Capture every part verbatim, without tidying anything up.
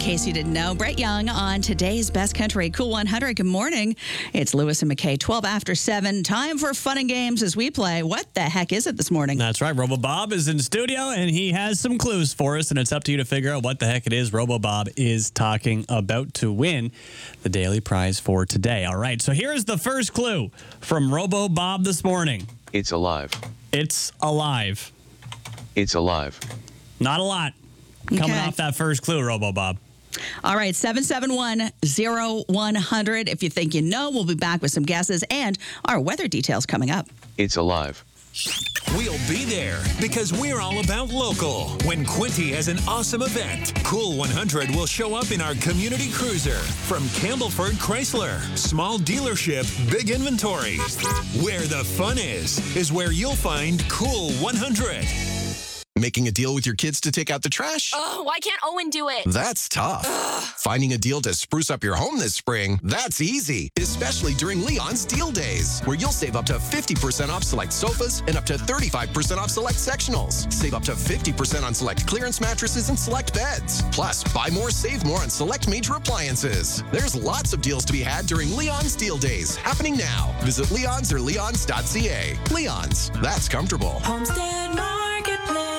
case you didn't know, Brett Young on today's Best Country Cool one hundred. Good morning. It's Lewis and McKay, twelve after seven. Time for fun and games as we play What the Heck Is It this morning? That's right. RoboBob is in studio, and he has some clues for us, and it's up to you to figure out what the heck it is RoboBob is talking about to win the daily prize for today. All right, so here's the first clue from RoboBob this morning. It's alive. It's alive. It's alive. Not a lot coming Okay. off that first clue, RoboBob. All right, seven seven one, zero one hundred. If you think you know, we'll be back with some guesses and our weather details coming up. It's alive. We'll be there because we're all about local. When Quinty has an awesome event, Cool one hundred will show up in our community cruiser from Campbellford Chrysler. Small dealership, big inventory. Where the fun is, is where you'll find Cool one hundred. Making a deal with your kids to take out the trash? Oh, why can't Owen do it? That's tough. Ugh. Finding a deal to spruce up your home this spring? That's easy, especially during Leon's Deal Days, where you'll save up to fifty percent off select sofas and up to thirty-five percent off select sectionals. Save up to fifty percent on select clearance mattresses and select beds. Plus, buy more, save more on select major appliances. There's lots of deals to be had during Leon's Deal Days, happening now. Visit Leon's or leons dot c a. Leon's, that's comfortable. Homestead Marketplace.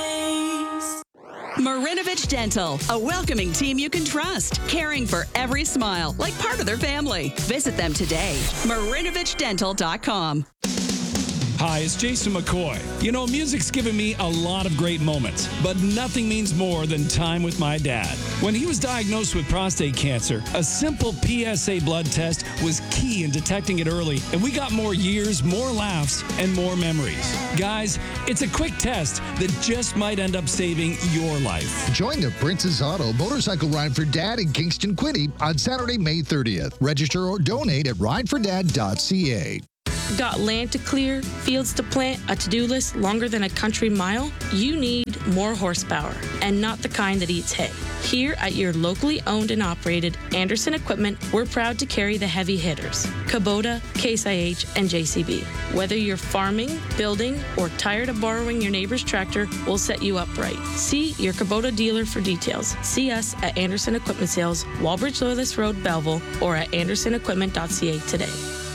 Marinovich Dental, a welcoming team you can trust, caring for every smile like part of their family. Visit them today, marinovich dental dot com. Hi, it's Jason McCoy. You know, music's given me a lot of great moments, but nothing means more than time with my dad. When he was diagnosed with prostate cancer, a simple P S A blood test was key in detecting it early, and we got more years, more laughs, and more memories. Guys, it's a quick test that just might end up saving your life. Join the Princess Auto Motorcycle Ride for Dad in Kingston, Quinty on Saturday, May thirtieth. Register or donate at ride for dad dot c a. Got land to clear, fields to plant, a to-do list longer than a country mile? You need more horsepower, and not the kind that eats hay. Here at your locally owned and operated Anderson Equipment, we're proud to carry the heavy hitters, Kubota, Case I H, and J C B. Whether you're farming, building, or tired of borrowing your neighbor's tractor, we'll set you up right. See your Kubota dealer for details. See us at Anderson Equipment Sales, Walbridge Loyalist Road, Belleville, or at anderson equipment dot c a today.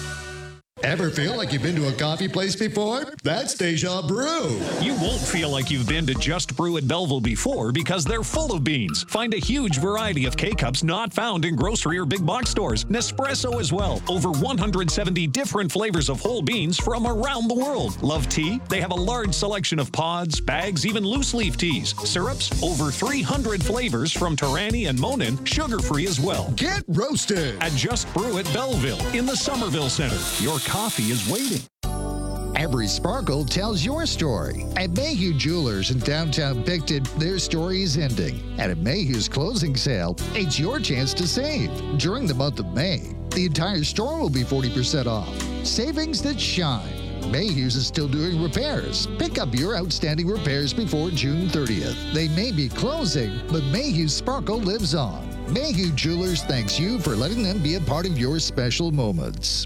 Ever feel like you've been to a coffee place before? That's Deja Brew. You won't feel like you've been to Just Brew at Belleville before because they're full of beans. Find a huge variety of K-Cups not found in grocery or big box stores. Nespresso as well. Over one hundred seventy different flavors of whole beans from around the world. Love tea? They have a large selection of pods, bags, even loose leaf teas. Syrups? Over three hundred flavors from Torani and Monin. Sugar-free as well. Get roasted at Just Brew at Belleville in the Somerville Center. Your coffee is waiting. Every sparkle tells your story. At Mayhew Jewelers in downtown Picton, their story is ending. And at Mayhew's closing sale, it's your chance to save. During the month of May, the entire store will be forty percent off. Savings that shine. Mayhew's is still doing repairs. Pick up your outstanding repairs before June thirtieth. They may be closing, but Mayhew's sparkle lives on. Mayhew Jewelers thanks you for letting them be a part of your special moments.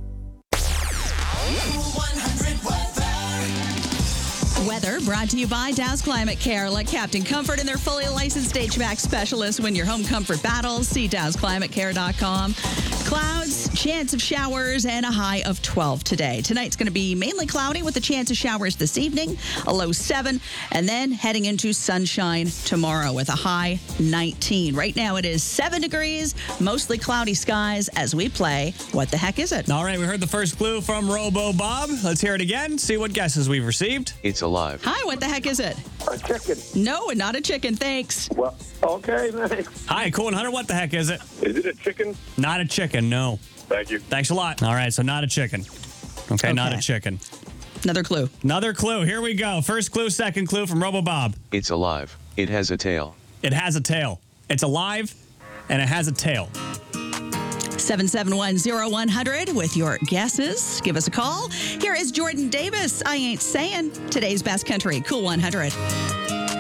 Weather brought to you by Dow's Climate Care. Let Captain Comfort and their fully licensed H V A C specialists win your home comfort battles. See dows climate care dot com. Clouds, chance of showers, and a high of twelve today. Tonight's going to be mainly cloudy with a chance of showers this evening, a low seven, and then heading into sunshine tomorrow with a high nineteen. Right now it is seven degrees, mostly cloudy skies as we play What the Heck Is It? All right, we heard the first clue from RoboBob. Let's hear it again, see what guesses we've received. It's alive. Hi, what the heck is it? A chicken. No, not a chicken, thanks. Well, okay, thanks. Hi, Cool one hundred, what the heck is it? Is it a chicken? Not a chicken, no. Thank you. Thanks a lot. All right, so not a chicken. Okay, okay. Not a chicken. Another clue. Another clue. Here we go. First clue, second clue from RoboBob. It's alive. It has a tail. It has a tail. It's alive, and it has a tail. seven seven one, zero one hundred with your guesses. Give us a call. Here is Jordan Davis. I Ain't Saying. Today's Best Country Cool one hundred.